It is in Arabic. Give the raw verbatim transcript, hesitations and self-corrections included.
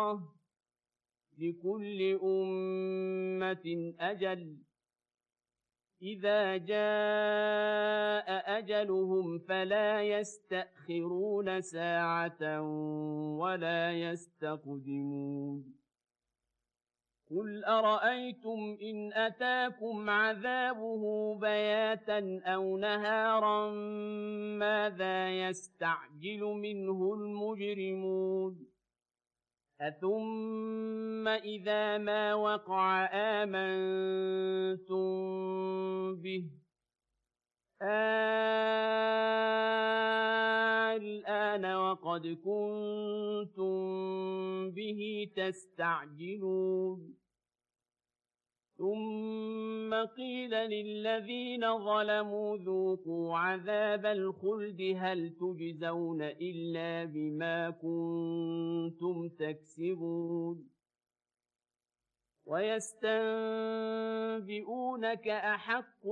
الآخرة لكل أمة أجل إذا جاء أجلهم فلا يستأخرون ساعة ولا يستقدمون قل أرأيتم إن أتاكم عذابه بياتا أو نهارا ماذا يستعجل منه المجرمون أثم إذا ما وقع آمنتم به الآن وقد كنتم به تستعجلون ثم قيل للذين ظلموا ذوقوا عذاب الخلد هل تجزون إلا بما كنتم تكسبون ويستنبئونك أحق